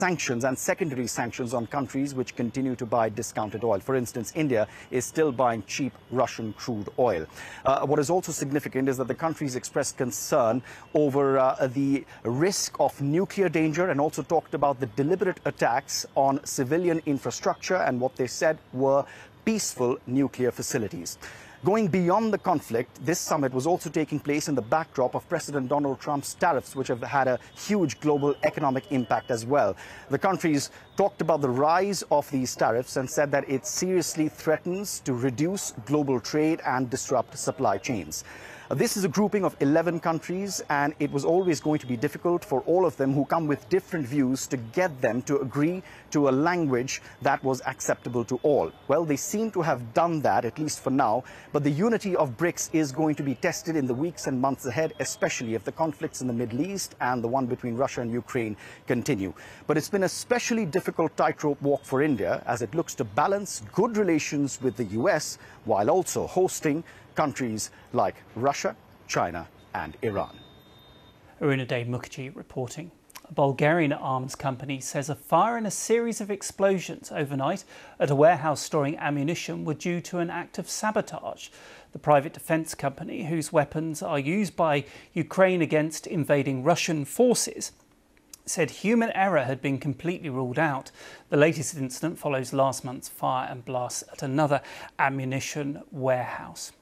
sanctions and secondary sanctions on countries which continue to buy discounted oil. For instance, India is still buying cheap Russian crude oil. What is also significant is that the countries expressed concern over the risk of nuclear danger and also talked about the deliberate attacks on civilian infrastructure and what they said were peaceful nuclear facilities. Going beyond the conflict, this summit was also taking place in the backdrop of President Donald Trump's tariffs, which have had a huge global economic impact as well. The countries talked about the rise of these tariffs and said that it seriously threatens to reduce global trade and disrupt supply chains. This is a grouping of 11 countries, and it was always going to be difficult for all of them who come with different views to get them to agree to a language that was acceptable to all. Well, they seem to have done that, at least for now, but the unity of BRICS is going to be tested in the weeks and months ahead, especially if the conflicts in the Middle East and the one between Russia and Ukraine continue. But it's been a especially difficult tightrope walk for India as it looks to balance good relations with the US while also hosting countries like Russia, China and Iran. Arunadev Mukherjee reporting. A Bulgarian arms company says a fire and a series of explosions overnight at a warehouse storing ammunition were due to an act of sabotage. The private defence company, whose weapons are used by Ukraine against invading Russian forces, said human error had been completely ruled out. The latest incident follows last month's fire and blast at another ammunition warehouse.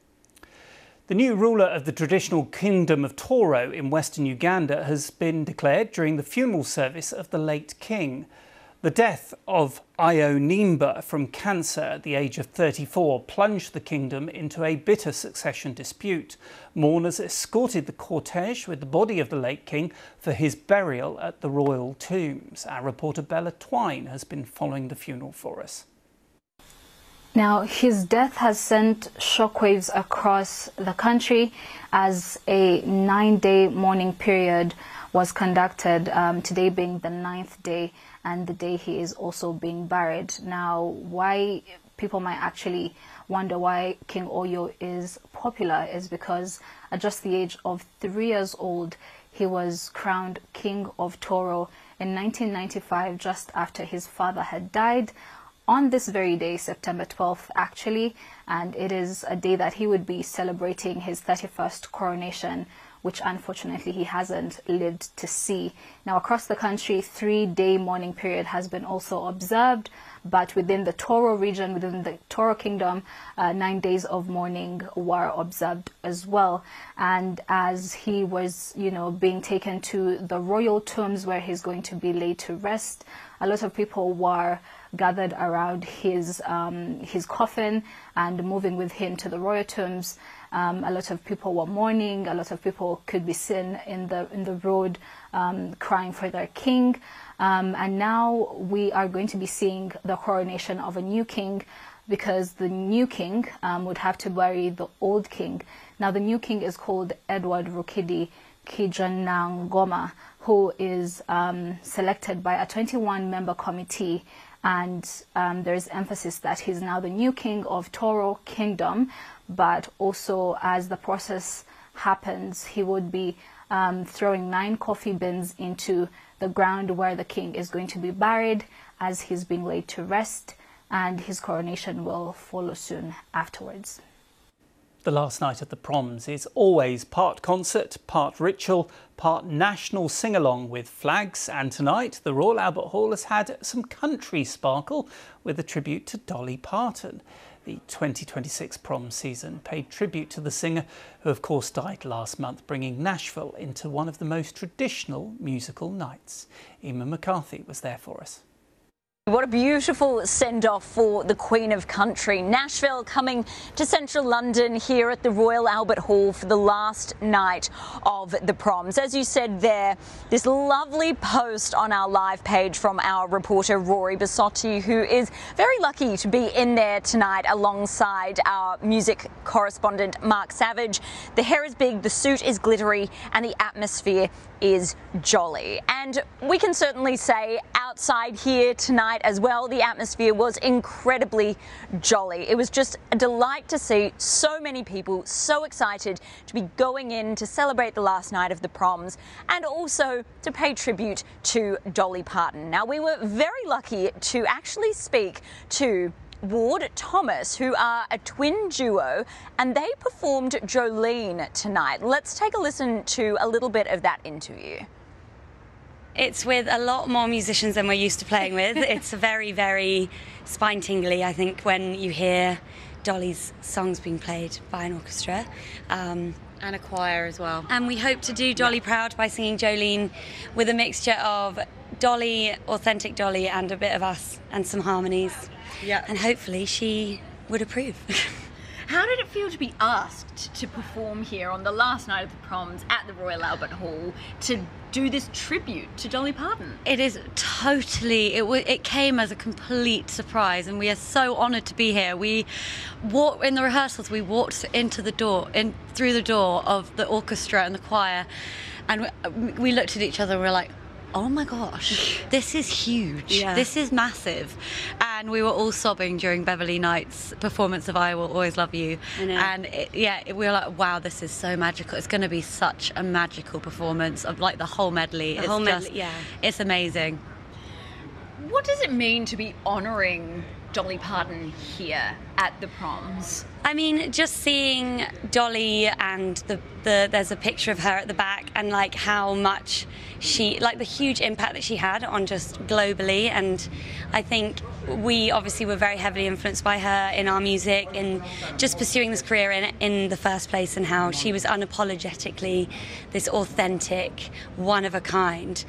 The new ruler of the traditional Kingdom of Toro in western Uganda has been declared during the funeral service of the late king. The death of Io Nimba from cancer at the age of 34 plunged the kingdom into a bitter succession dispute. Mourners escorted the cortege with the body of the late king for his burial at the royal tombs. Our reporter Bella Twine has been following the funeral for us. Now, his death has sent shockwaves across the country as a 9-day mourning period was conducted, today being the 9th day and the day he is also being buried. Now, why people might actually wonder why King Oyo is popular is because at just the age of 3 years old, he was crowned King of Toro in 1995, just after his father had died. On this very day, September 12th actually, and it is a day that he would be celebrating his 31st coronation, which unfortunately he hasn't lived to see. Now across the country, 3-day mourning period has been also observed, but within the Toro region, within the Toro kingdom, 9 days of mourning were observed as well. And as he was, being taken to the royal tombs where he's going to be laid to rest, a lot of people were gathered around his coffin and moving with him to the royal tombs. A lot of people were mourning. A lot of people could be seen in the road crying for their king. And now we are going to be seeing the coronation of a new king, because the new king would have to bury the old king. Now the new king is called Edward Rukidi Kijanangoma, who is selected by a 21-member committee. And there's emphasis that he's now the new king of Toro Kingdom, but also as the process happens, he would be throwing 9 coffee bins into the ground where the king is going to be buried as he's being laid to rest, and his coronation will follow soon afterwards. The last night at the Proms is always part concert, part ritual, part national sing-along with flags, and tonight the Royal Albert Hall has had some country sparkle with a tribute to Dolly Parton. The 2026 Prom season paid tribute to the singer, who of course died last month, bringing Nashville into one of the most traditional musical nights. Emma McCarthy was there for us. What a beautiful send-off for the Queen of Country. Nashville coming to central London here at the Royal Albert Hall for the last night of the Proms. As you said there, this lovely post on our live page from our reporter Rory Bassotti, who is very lucky to be in there tonight alongside our music correspondent Mark Savage. The hair is big, the suit is glittery, and the atmosphere is jolly. And we can certainly say our outside here tonight as well. The atmosphere was incredibly jolly. It was just a delight to see so many people so excited to be going in to celebrate the last night of the proms and also to pay tribute to Dolly Parton. Now, we were very lucky to actually speak to Ward Thomas, who are a twin duo, and they performed Jolene tonight. Let's take a listen to a little bit of that interview. It's with a lot more musicians than we're used to playing with. It's very, very spine-tingly, I think, when you hear Dolly's songs being played by an orchestra. And a choir as well. And we hope to do Dolly proud by singing Jolene with a mixture of Dolly, authentic Dolly, and a bit of us and some harmonies. Yeah. And hopefully she would approve. How did it feel to be asked to perform here on the last night of the proms at the Royal Albert Hall to do this tribute to Dolly Parton? It is totally, it came as a complete surprise, and we are so honoured to be here. We walked, in the rehearsals, we walked into the door, through the door of the orchestra and the choir, and we looked at each other and we were like, oh my gosh, this is huge. Yeah. This is massive. And we were all sobbing during Beverly Knight's performance of I Will Always Love You. I know. And we were like, wow, this is so magical. It's going to be such a magical performance of like the whole medley. Yeah. It's amazing. What does it mean to be honouring Dolly Parton here at the proms? I mean, just seeing Dolly and there's a picture of her at the back, and like how much the huge impact that she had on just globally. And I think we obviously were very heavily influenced by her in our music, in just pursuing this career in the first place, and how she was unapologetically this authentic, one of a kind.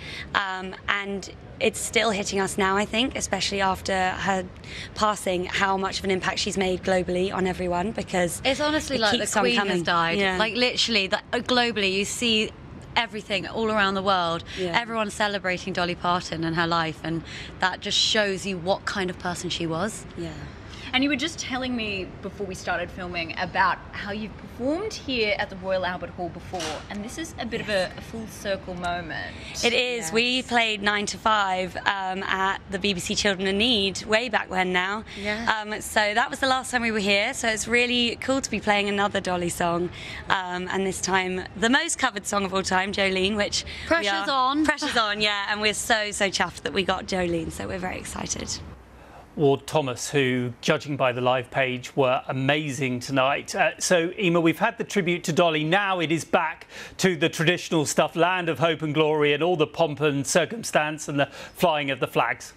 And it's still hitting us now, I think, especially after her passing, how much of an impact she's made globally on everyone, because It's honestly it like the keeps on Queen has coming. died. Yeah. Like literally, globally, you see everything all around the world. Yeah. Everyone's celebrating Dolly Parton and her life, and that just shows you what kind of person she was. Yeah. And you were just telling me before we started filming about how you've performed here at the Royal Albert Hall before, and this is a bit of a full circle moment. It is. Yes. We played 9 to 5 at the BBC Children in Need way back when now. Yeah. So that was the last time we were here. So it's really cool to be playing another Dolly song, and this time the most covered song of all time, Jolene, which Pressure's on. Pressure's on, yeah. And we're so chuffed that we got Jolene. So we're very excited. Ward Thomas, who, judging by the live page, were amazing tonight. So, Emma, we've had the tribute to Dolly. Now it is back to the traditional stuff, Land of Hope and Glory, and all the pomp and circumstance and the flying of the flags.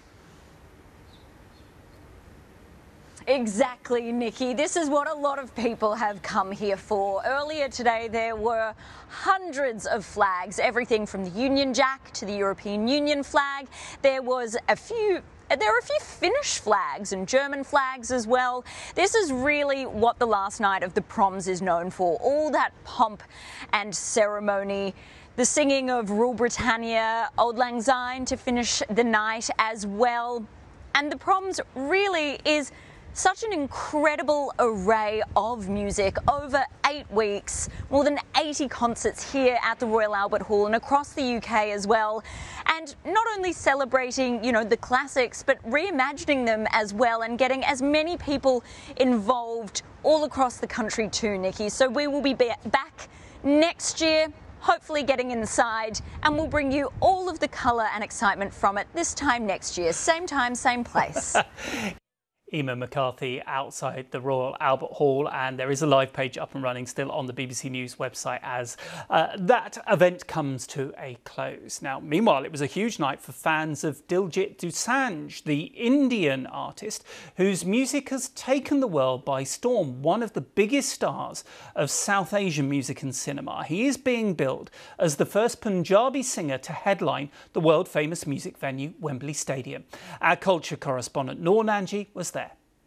Exactly, Nikki. This is what a lot of people have come here for. Earlier today, there were hundreds of flags, everything from the Union Jack to the European Union flag. There are a few Finnish flags and German flags as well. This is really what the last night of the proms is known for. All that pomp and ceremony. The singing of Rule Britannia, Auld Lang Syne to finish the night as well. And the proms really is such an incredible array of music over 8 weeks, more than 80 concerts here at the Royal Albert Hall and across the UK as well. And not only celebrating, the classics, but reimagining them as well and getting as many people involved all across the country too, Nikki. So we will be back next year, hopefully getting inside, and we'll bring you all of the colour and excitement from it this time next year. Same time, same place. Emma McCarthy outside the Royal Albert Hall, and there is a live page up and running still on the BBC News website as that event comes to a close. Now, meanwhile, it was a huge night for fans of Diljit Dosanjh, the Indian artist whose music has taken the world by storm, one of the biggest stars of South Asian music and cinema. He is being billed as the first Punjabi singer to headline the world-famous music venue, Wembley Stadium. Our culture correspondent Noor Nanji was there.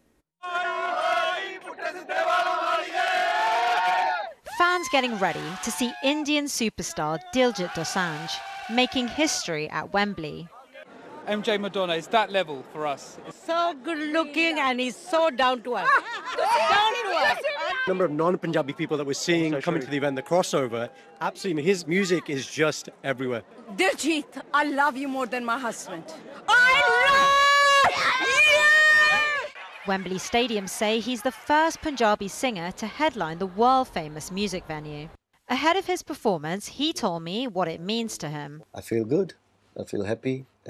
Fans getting ready to see Indian superstar Diljit Dosanjh making history at Wembley. MJ Madonna is that level for us. So good looking and he's so down to earth. Down to earth. Number of non-Punjabi people that we're seeing coming to the event, the crossover, absolutely, his music is just everywhere. Diljit, I love you more than my husband. I Wembley Stadium say he's the first Punjabi singer to headline the world-famous music venue. Ahead of his performance, he told me what it means to him. I feel good. I feel happy.